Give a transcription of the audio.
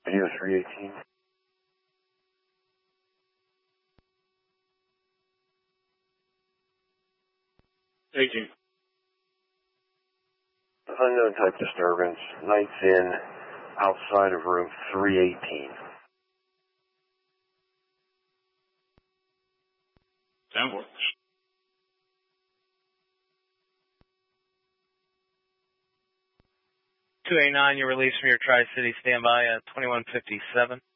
Video 318. Unknown type disturbance. Nights in, outside of room 318. That works. 289, you're released from your Tri-City standby at 2157.